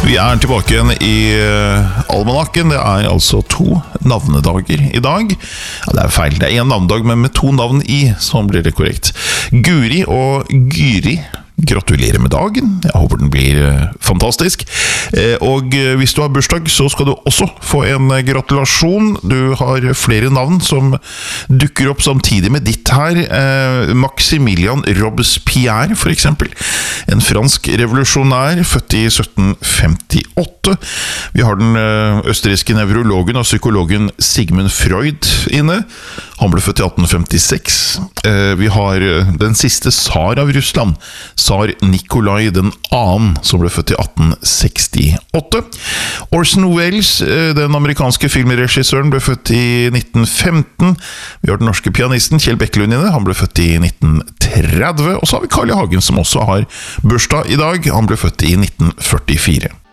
Vi tilbake igjen i almanakken. Det altså 2 navnedager i dag. Ja, det feil, det 1 navnedag, men med 2 navn i, sånn blir det korrekt. Guri og Gyri. Gratulerer med dagen. Jeg håper den blir fantastisk. Og hvis du har bursdag, så skal du også få en gratulasjon. Du har flere navn som dukker opp samtidig med ditt her. Maximilian Robespierre, for eksempel. En fransk revolusjonær, født i 1758. Vi har den østerrikske nevrologen og psykologen Sigmund Freud inne. Han ble født i 1856. Vi har den siste tsar av Russland, tsar Nikolai den annen, som ble født i 1868. Orson Welles, den amerikanske filmregissøren, ble født i 1915. Vi har den norske pianisten Kjell Bekkelund inne. Han ble født i 1930. Og så har vi Carl I. Hagen, som også har bursdag i dag. Han ble født i 1944.